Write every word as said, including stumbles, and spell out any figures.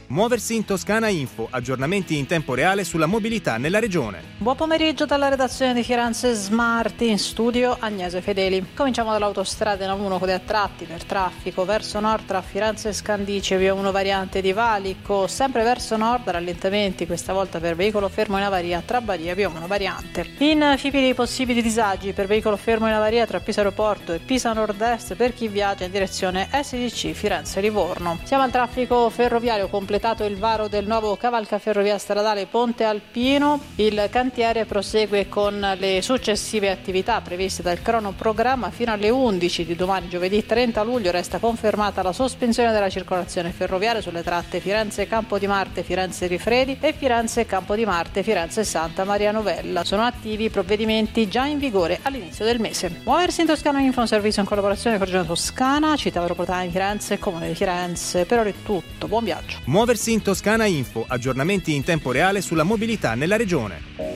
Muoversi in Toscana Info, aggiornamenti in tempo reale sulla mobilità nella regione. Buon pomeriggio dalla redazione di Firenze Smart, in studio Agnese Fedeli. Cominciamo dall'autostrada N uno con dei attratti per traffico verso nord tra Firenze e Scandicci, via uno variante di Valico, sempre verso nord rallentamenti, questa volta per veicolo fermo in avaria tra Badia e via uno variante. In Fipi dei possibili disagi per veicolo fermo in avaria tra Pisa Aeroporto e Pisa Nord-Est per chi viaggia in direzione S D C Firenze-Livorno. Siamo al traffico ferroviario, completato il varo del nuovo cavalcaferrovia stradale Ponte Alpino. Il cantiere prosegue con le successive attività previste dal cronoprogramma. Fino alle undici di domani, giovedì trenta luglio, resta confermata la sospensione della circolazione ferroviaria sulle tratte Firenze-Campo di Marte, Firenze-Rifredi e Firenze-Campo di Marte, Firenze-Santa Maria Novella. Sono attivi i provvedimenti già in vigore all'inizio del mese. Muoversi in Toscana Info, un servizio in collaborazione con Regione Toscana, Città Metropolitana di Firenze, Comune di Firenze. Per ora è tutto, buon viaggio. Muoversi in Toscana Info, aggiornamenti in tempo reale sulla mobilità nella regione.